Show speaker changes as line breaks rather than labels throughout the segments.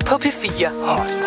på P4.
Hot.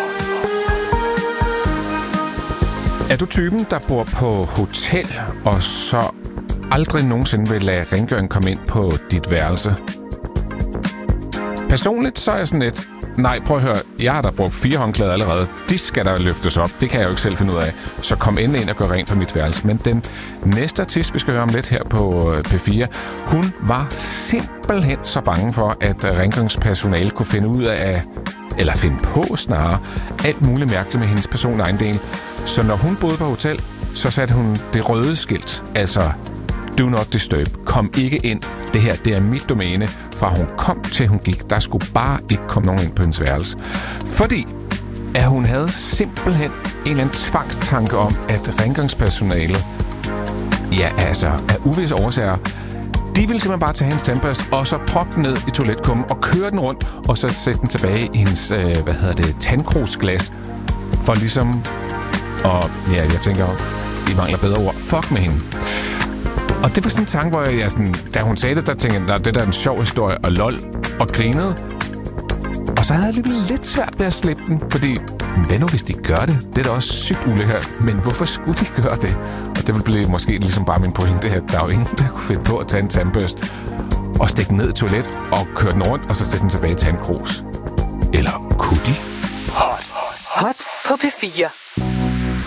Er du typen, der bor på hotel, og så aldrig nogensinde vil lade rengøring komme ind på dit værelse? Personligt så er jeg sådan lidt, nej, prøv at høre, jeg har da brugt 4 håndklæder allerede. De skal der løftes op. Det kan jeg jo ikke selv finde ud af. Så kom endelig ind og gør rent på mit værelse. Men den næste artist, vi skal høre om lidt her på P4, hun var simpelthen så bange for, at rengøringspersonale kunne finde ud af, eller finde på snarere, alt muligt mærkeligt med hendes personejendel. Så når hun boede på hotel, så satte hun det røde skilt, altså do not disturb, kom ikke ind. Det her, det er mit domæne. Fra hun kom til hun gik, der skulle bare ikke komme nogen ind på hendes værelse. Fordi at hun havde simpelthen en eller anden tvangstanke om, at rengøringspersonalet, ja altså af uvisse årsager, de ville simpelthen bare tage hendes tandbørste og så proppe den ned i toiletkummen og køre den rundt, og så sætte den tilbage i hendes, tandkrusglas, for ligesom, og ja, jeg tænker, I mangler bedre ord, fuck med hende. Og det var sådan en tanke, hvor jeg sådan, da hun sagde det, der tænkte jeg, det der er en sjov historie, og lol, og grinede. Og så havde jeg alligevel lidt svært ved at slippe den, fordi, hvad nu hvis de gør det? Det er da også sygt ulækkert, men hvorfor skulle de gøre det? Og det ville blive måske ligesom bare min pointe, at der er jo ingen, der kunne finde på at tage en tandbørste og stikke den ned i toilet og køre den rundt, og så stikke den tilbage i tandkrus. Eller kunne de?
Hot på P4.